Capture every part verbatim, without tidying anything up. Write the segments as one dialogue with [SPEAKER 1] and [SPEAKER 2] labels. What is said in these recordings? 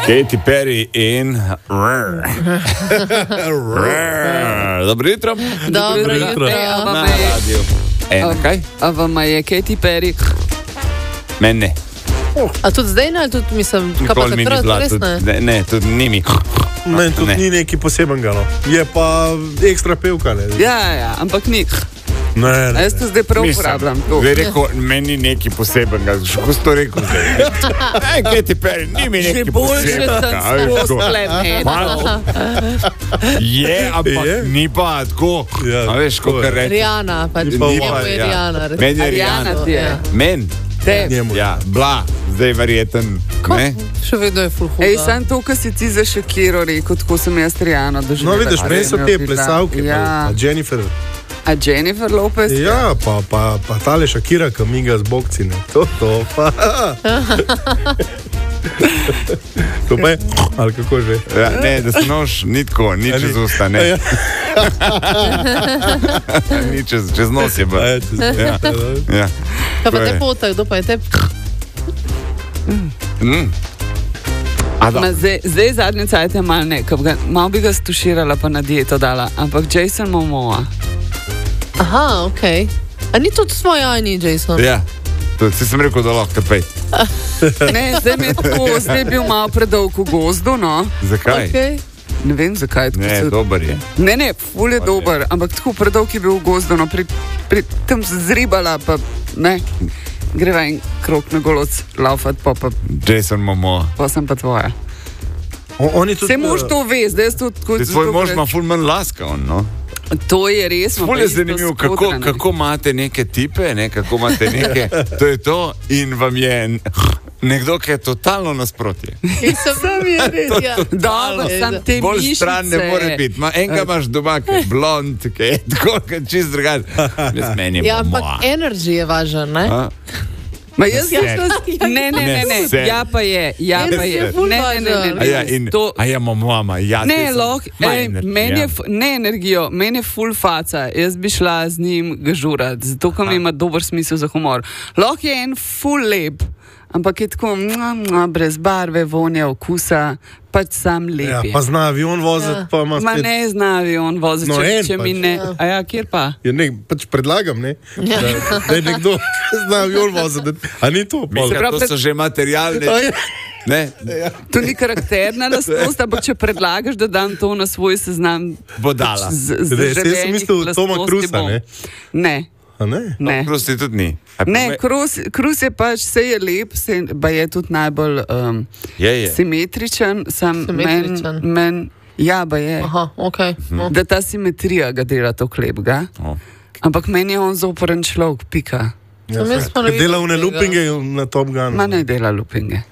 [SPEAKER 1] Katy Perry in Dobro jutro.
[SPEAKER 2] Dobro jutro.
[SPEAKER 1] Na radiju. Ena, kaj?
[SPEAKER 3] A vama je Katy Perry?
[SPEAKER 1] Men ne.
[SPEAKER 2] A tudi zdaj ne, ali tudi mislim, kaj pa
[SPEAKER 1] Nikoli mi ni
[SPEAKER 2] takrat,
[SPEAKER 1] bila,
[SPEAKER 2] res
[SPEAKER 1] tudi,
[SPEAKER 2] ne?
[SPEAKER 1] ne, ne, tudi ni mi.
[SPEAKER 4] Meni tudi
[SPEAKER 1] Ne.
[SPEAKER 4] ni neki posebenega, no. Je pa ekstra pevka, ne.
[SPEAKER 3] Ja, ja, ampak ni.
[SPEAKER 4] Ne,
[SPEAKER 3] A
[SPEAKER 4] ne.
[SPEAKER 3] jaz to zdaj prav uporabljam. to.
[SPEAKER 1] Zdaj rekel, meni ni neki posebenega. Ko si to rekel zdaj? Ej, Katy Perry, ni mi neki
[SPEAKER 3] Že boljše
[SPEAKER 1] posebenega.
[SPEAKER 3] sem
[SPEAKER 1] a veš, tako.
[SPEAKER 3] sploh
[SPEAKER 1] Malo. Je, ampak
[SPEAKER 4] Je?
[SPEAKER 1] ni pa tako.
[SPEAKER 4] Ja,
[SPEAKER 1] A veš,
[SPEAKER 4] to
[SPEAKER 1] kot
[SPEAKER 4] je.
[SPEAKER 1] reče.
[SPEAKER 2] Rijana, pač
[SPEAKER 4] pa
[SPEAKER 2] njemu
[SPEAKER 4] moja,
[SPEAKER 2] je
[SPEAKER 1] ja.
[SPEAKER 2] Rijana. recimo.
[SPEAKER 1] Meni je
[SPEAKER 3] Ariana
[SPEAKER 1] Rijana.
[SPEAKER 3] ti je.
[SPEAKER 2] Ja.
[SPEAKER 1] Men?
[SPEAKER 3] Te.
[SPEAKER 4] Njemu.
[SPEAKER 1] Ja, bila. Zdaj verjeten. Ne?
[SPEAKER 2] Še vedno je ful huda.
[SPEAKER 3] Ej, sam to, kar si ti za Shakiro rekel, tako sem jaz Rijano doživela.
[SPEAKER 4] No, vidiš, meni so te
[SPEAKER 3] Bila-
[SPEAKER 4] plesalke,
[SPEAKER 3] Ja.
[SPEAKER 4] pa Jennifer.
[SPEAKER 3] A Jennifer Lopez?
[SPEAKER 4] Ja, pa, pa, pa tale Shakira, ki miga z bokci, ne. To, to, pa. To pa je, ali kako že?
[SPEAKER 1] Ja, ne, da se nož ni tako, ni
[SPEAKER 4] A ni?
[SPEAKER 1] čez usta, ne.
[SPEAKER 4] Ja.
[SPEAKER 1] Ni čez, čez nos je
[SPEAKER 4] A
[SPEAKER 1] bilo.
[SPEAKER 4] je, čez-
[SPEAKER 1] Ja. Ja.
[SPEAKER 2] Kaj pa
[SPEAKER 1] to
[SPEAKER 2] te
[SPEAKER 1] je.
[SPEAKER 2] potek, kdo pa je te?
[SPEAKER 1] Mm. A da,
[SPEAKER 3] Ma Zdaj, zdaj zadnji cajt je malo nekaj, malo bi ga stuširala pa na dieto dala, ampak Jason Momoa.
[SPEAKER 2] Aha, okej. A ni to svoj ajni, Jason?
[SPEAKER 1] ja. To si sem rekel, da lahko pej.
[SPEAKER 3] Ne, zdaj mi je tako, zdaj je bil malo predolg v gozdu, no.
[SPEAKER 1] Zakaj?
[SPEAKER 2] Okej.
[SPEAKER 3] Ne vem, zakaj. tako
[SPEAKER 1] Ne,
[SPEAKER 3] se-
[SPEAKER 1] dober je.
[SPEAKER 3] Ne, ne, ful je dober, ampak tako predolg je bil v gozdu, no, pri, pri tem zribala, pa ne, greva en krok na goloc laufat, pa, pa,
[SPEAKER 1] Jason Momoa.
[SPEAKER 3] pa sem pa tvoja.
[SPEAKER 4] On, oni tudi,
[SPEAKER 3] Vse mož to ve, zdaj jaz to tako
[SPEAKER 1] Ti tvoj
[SPEAKER 3] zato,
[SPEAKER 1] mož
[SPEAKER 3] ker-
[SPEAKER 1] ima ful manj laska, on, no?
[SPEAKER 3] To je res. ima
[SPEAKER 1] Ful
[SPEAKER 3] pa
[SPEAKER 1] je
[SPEAKER 3] isto
[SPEAKER 1] zanimivo, kako,
[SPEAKER 3] skodra, ne.
[SPEAKER 1] kako imate neke tipe, ne, kako imate neke, to je to in vam je nekdo, ki je totalno nasprotje.
[SPEAKER 2] In sem sam je res, ja.
[SPEAKER 3] Dobro, sam te
[SPEAKER 1] Bolj
[SPEAKER 3] mišice.
[SPEAKER 1] stran ne more biti. Ma, enega imaš doma, ki je blond, ki je tako, ki je čist drugačen. Jaz meni je
[SPEAKER 2] Ja, ampak
[SPEAKER 1] Momoa.
[SPEAKER 2] energy je važen, ne?
[SPEAKER 1] A?
[SPEAKER 3] Ma jaz sem
[SPEAKER 1] Ser.
[SPEAKER 3] šla, ne, ne, ne, ne,
[SPEAKER 1] Ser.
[SPEAKER 3] ja pa je, ja
[SPEAKER 2] Res
[SPEAKER 3] pa
[SPEAKER 2] je
[SPEAKER 3] je.
[SPEAKER 2] ful
[SPEAKER 3] Ne, ne, ne, ne,
[SPEAKER 1] A ja, in,
[SPEAKER 3] to,
[SPEAKER 1] a ja, Momoa, ja.
[SPEAKER 3] ne,
[SPEAKER 1] zdaj sem-
[SPEAKER 3] lahko,
[SPEAKER 1] Ma,
[SPEAKER 3] ej,
[SPEAKER 1] energija.
[SPEAKER 3] meni je, f- ne energijo, meni je full faca, jaz bi šla z njim ga žurati, zato ker mi ima dober smisel za humor. Lahko je en full lep, ampak je tako, mua, mua, brez barve, vonja, okusa, pač sam lep
[SPEAKER 4] Ja,
[SPEAKER 3] je.
[SPEAKER 4] pa zna avion voziti,
[SPEAKER 2] Ja.
[SPEAKER 4] pa ima
[SPEAKER 3] Ma
[SPEAKER 4] spet...
[SPEAKER 3] ne znavi on voziti,
[SPEAKER 4] No,
[SPEAKER 3] če,
[SPEAKER 4] en
[SPEAKER 3] če mi
[SPEAKER 4] pač.
[SPEAKER 3] ne, a ja, kjer pa?
[SPEAKER 4] Ja, ne, pač predlagam, ne,
[SPEAKER 2] Ja.
[SPEAKER 4] da, da je nekdo zna avion voziti. A ni to? pol?
[SPEAKER 1] Mislim,
[SPEAKER 3] pravi,
[SPEAKER 1] to so že materialne.
[SPEAKER 4] A je?
[SPEAKER 1] Ne,
[SPEAKER 3] To ni karakterna lastnost, ampak če predlagaš, da dam to na svoj seznam
[SPEAKER 1] bo dala.
[SPEAKER 3] z, z
[SPEAKER 4] Res, jaz sem
[SPEAKER 3] zaželenih
[SPEAKER 4] mislil Toma
[SPEAKER 3] lastnosti
[SPEAKER 4] Cruisa,
[SPEAKER 3] bom.
[SPEAKER 4] ne?
[SPEAKER 3] Ne,
[SPEAKER 4] A ne?
[SPEAKER 3] ne.
[SPEAKER 1] Prosti tudi ni. A pa
[SPEAKER 3] Ne,
[SPEAKER 1] me-
[SPEAKER 3] Krus, Krus je pač, vse je lep, se, pa je tudi najbolj um,
[SPEAKER 1] Je, je.
[SPEAKER 3] simetričen. Sem
[SPEAKER 2] Simetričen.
[SPEAKER 3] Men, men, ja, pa je.
[SPEAKER 2] Aha, okej. No.
[SPEAKER 3] Da ta simetrija ga dela to lepega.
[SPEAKER 1] O.
[SPEAKER 3] Ampak meni je on zoporen človek, pika.
[SPEAKER 4] Ja,
[SPEAKER 2] Sem jaz pa ne
[SPEAKER 4] Ker dela
[SPEAKER 2] vidim
[SPEAKER 4] v
[SPEAKER 2] tega.
[SPEAKER 4] loopinge na Top Gunu.
[SPEAKER 3] Ma ne dela lupinge.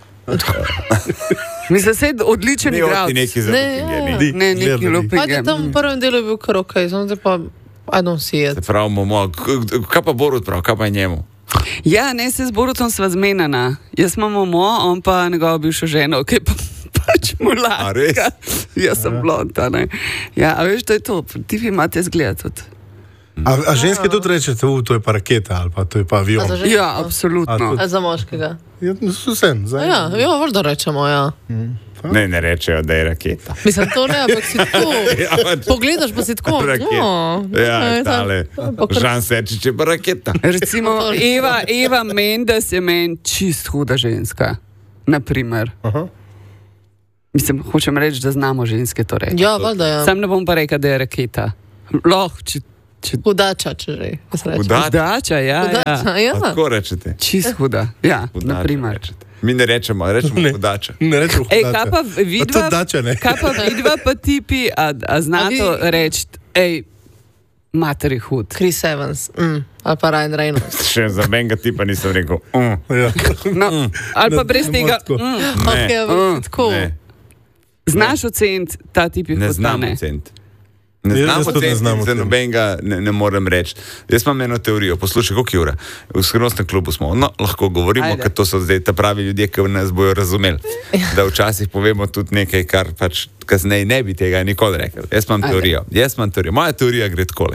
[SPEAKER 3] Mislim, da je odličen
[SPEAKER 1] Ni
[SPEAKER 3] igralec.
[SPEAKER 1] oti neki za
[SPEAKER 2] Ne,
[SPEAKER 1] lupinge,
[SPEAKER 2] ja.
[SPEAKER 1] ni.
[SPEAKER 4] Di-
[SPEAKER 3] Ne, neki
[SPEAKER 4] gledali.
[SPEAKER 3] lupinge.
[SPEAKER 2] Ajde, tam v prvem delu je bil kar ok, samo zdaj pa I don't see
[SPEAKER 1] Se
[SPEAKER 2] it.
[SPEAKER 1] pravi, Momoa. K- Kaj pa Borut prav, kaj pa je njemu?
[SPEAKER 3] Ja, ne, se z Borutom sva zmenjena. Jaz imam Momo, on pa njegovo bivšo ženo, ki je pa, pač
[SPEAKER 1] A res?
[SPEAKER 3] mulatka. Jaz sem blonda, ne. Ja, a veš, to je to, ti vi imate zgled tudi.
[SPEAKER 4] A, a ženske tudi rečete, "U, to je pa raketa ali pa to je pa
[SPEAKER 2] A
[SPEAKER 4] avion.
[SPEAKER 2] za žensko?
[SPEAKER 3] Ja, absolutno.
[SPEAKER 2] A za moškega.
[SPEAKER 4] Ja, vsem,
[SPEAKER 2] A ja, ja, voda rečemo, ja.
[SPEAKER 1] Ne, ne rečejo, da je raketa.
[SPEAKER 2] Mislim, to ne, ampak si tako.
[SPEAKER 1] Ja, pač
[SPEAKER 2] Pogledaš pa si tako.
[SPEAKER 1] raketa.
[SPEAKER 2] No,
[SPEAKER 1] Ja,
[SPEAKER 2] je tam-
[SPEAKER 1] tale.
[SPEAKER 2] pa kar-
[SPEAKER 1] Žan Serčič je pa raketa.
[SPEAKER 3] Recimo, Eva, Eva Mendes je meni čist huda ženska. Naprimer.
[SPEAKER 4] Aha.
[SPEAKER 3] Mislim, hočem reči, da znamo ženske to reči.
[SPEAKER 2] Ja, valjda ja.
[SPEAKER 3] Sam ne bom pa rekel, da je raketa. Lahko, če, če
[SPEAKER 2] Hudača, če že. jaz rečem.
[SPEAKER 1] Huda-
[SPEAKER 3] hudača, ja,
[SPEAKER 2] Hudača,
[SPEAKER 3] ja.
[SPEAKER 2] ja.
[SPEAKER 1] A tako rečete.
[SPEAKER 3] Čist huda. Ja,
[SPEAKER 1] Hudača
[SPEAKER 3] naprimer.
[SPEAKER 1] rečete. Mi ne rečemo, rečemo
[SPEAKER 4] Ne.
[SPEAKER 1] hudača.
[SPEAKER 4] Ne rečem
[SPEAKER 3] Ej,
[SPEAKER 4] hudača.
[SPEAKER 3] kaj pa
[SPEAKER 4] Pa
[SPEAKER 3] vidva,
[SPEAKER 4] tudi dača, ne?
[SPEAKER 3] kaj pa vidva pa tipi, a, a zna
[SPEAKER 2] A vi-
[SPEAKER 3] to reči, ej, mater je hud.
[SPEAKER 2] Chris Evans, mm. ali pa Ryan Reynolds.
[SPEAKER 1] Še za menga tipa nisem rekel. Uh,
[SPEAKER 4] Ja.
[SPEAKER 3] No, ali pa
[SPEAKER 4] Ne,
[SPEAKER 3] brez
[SPEAKER 4] ne
[SPEAKER 3] tega,
[SPEAKER 4] moreš tako.
[SPEAKER 3] mm,
[SPEAKER 1] ne,
[SPEAKER 2] Okay,
[SPEAKER 3] Mm.
[SPEAKER 2] tako.
[SPEAKER 1] ne,
[SPEAKER 3] znaš oceniti ta tip je
[SPEAKER 1] ne
[SPEAKER 3] hud,
[SPEAKER 1] znam
[SPEAKER 3] ne?
[SPEAKER 1] oceniti. Ne
[SPEAKER 4] Jaz-
[SPEAKER 1] znam
[SPEAKER 4] jaz tudi ne znam
[SPEAKER 1] oceniti, za
[SPEAKER 4] oceniti.
[SPEAKER 1] nobenega ne, ne morem reči. Jaz imam eno teorijo, poslušaj, koliko je ura. V skrivnostnem klubu smo, no, lahko govorimo,
[SPEAKER 3] Ajde.
[SPEAKER 1] ker to so zdaj ta pravi ljudje, ki nas bojo razumeli. Da včasih povemo tudi nekaj, kar pač kasneje ne bi tega nikoli rekel. Jaz imam
[SPEAKER 3] Ajde.
[SPEAKER 1] teorijo. Jaz imam teorijo. Moja teorija gre takole.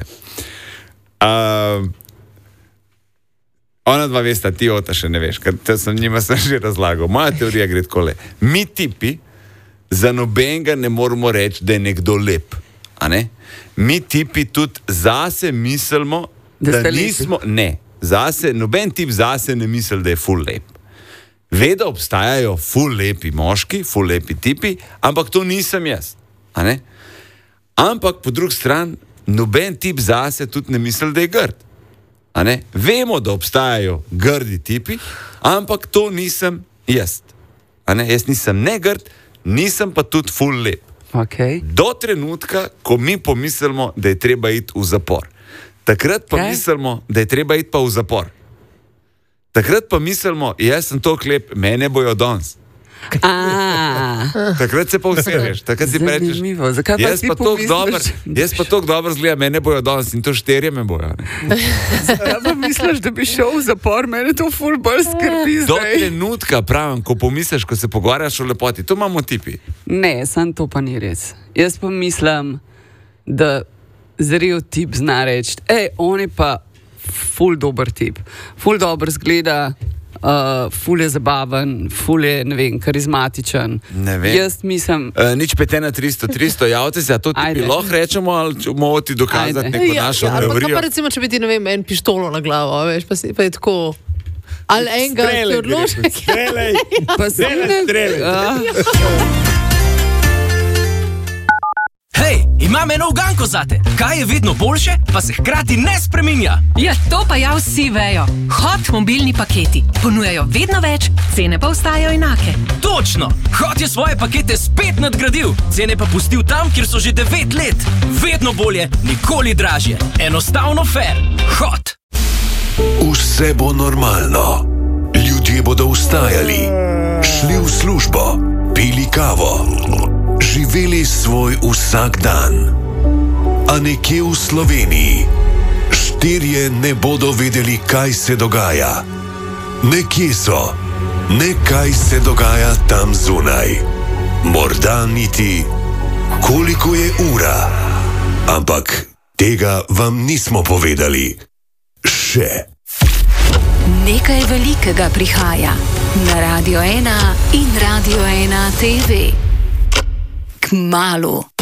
[SPEAKER 1] Uh, ona dva vesta, ti ota še ne veš, ker te sem njima sem že razlagal. Moja teorija gre takole. Mi tipi za nobenega ne moramo reči, da je nekdo lep. A ne? Mi tipi tudi zase mislimo,
[SPEAKER 3] Da
[SPEAKER 1] da,
[SPEAKER 3] ste
[SPEAKER 1] da nismo, ne, zase, noben tip zase ne misli, da je ful lep. Ve, da obstajajo ful lepi moški, ful lepi tipi, ampak to nisem jaz. A ne? Ampak po drugi strani, noben tip zase tudi ne misli, da je grd. A ne? Vemo, da obstajajo grdi tipi, ampak to nisem jaz. A ne? Jaz nisem ne grd, nisem pa tudi ful lep.
[SPEAKER 3] Okay.
[SPEAKER 1] Do trenutka, ko mi pomislimo, da je treba iti v zapor. Takrat pa
[SPEAKER 3] Kaj?
[SPEAKER 1] mislimo, da je treba iti pa v zapor. Takrat pa mislimo, jaz sem to klep, mene bojo danes.
[SPEAKER 3] A,
[SPEAKER 1] Takrat se pa vseriš, takrat si rečeš,
[SPEAKER 3] zanimivo. Zakaj pa
[SPEAKER 1] jaz
[SPEAKER 3] ti
[SPEAKER 1] pa tako
[SPEAKER 3] pomisliš,
[SPEAKER 1] dobro, jaz pa tako dobro zgleda, mene bojo danes in to štirje me bojo. Ne?
[SPEAKER 3] Ja, pa misliš, da bi šel v zapor, mene to ful bolj skrbi
[SPEAKER 1] Do
[SPEAKER 3] zdaj.
[SPEAKER 1] trenutka, pravim, ko pomisliš, ko se pogovarjaš o lepoti, to imamo tipi.
[SPEAKER 3] Ne, sam to pa ni res. Jaz pa mislim, da zrel tip zna reči, ej, on je pa ful dober tip. Ful dobro zgleda, uh, ful je zabaven, ful je, ne vem, karizmatičen.
[SPEAKER 1] Ne vem.
[SPEAKER 3] Jaz mislim,
[SPEAKER 1] Uh, nič pet ena tristo tristo, javite se, a to ti
[SPEAKER 3] Ajde.
[SPEAKER 1] lahko rečemo, ali če moramo ti dokazati
[SPEAKER 3] Ajde.
[SPEAKER 1] neko
[SPEAKER 2] Ja,
[SPEAKER 1] našo
[SPEAKER 2] ja, ampak kaj
[SPEAKER 1] teorijo.
[SPEAKER 2] pa recimo, če bi ti, ne vem, en pištolo na glavo, veš, pa, si, pa je tako. Ali enega
[SPEAKER 1] Strelej,
[SPEAKER 2] ti
[SPEAKER 1] bi rekel,
[SPEAKER 2] odloči.
[SPEAKER 1] strelej.
[SPEAKER 3] pa se ne
[SPEAKER 1] strelej.
[SPEAKER 5] Hej, imam eno uganko zate. Kaj je vedno boljše, pa se hkrati ne spreminja?
[SPEAKER 6] Ja, to pa ja vsi vejo. Hot mobilni paketi ponujajo vedno več, cene pa ostajajo enake.
[SPEAKER 5] Točno! Hot je svoje pakete spet nadgradil, cene pa pustil tam, kjer so že devet let. Vedno bolje, nikoli dražje. Enostavno fair. Hot!
[SPEAKER 7] Vse bo normalno. Ljudje bodo vstajali, šli v službo, pili kavo, živeli svoj vsak dan. A nekje v Sloveniji štirje ne bodo vedeli, kaj se dogaja. Nekje so, ne kaj se dogaja tam zunaj. Morda niti, koliko je ura. Ampak tega vam nismo povedali. Še.
[SPEAKER 6] Nekaj velikega prihaja na Radio ena in Radio ena T V. Kmalu.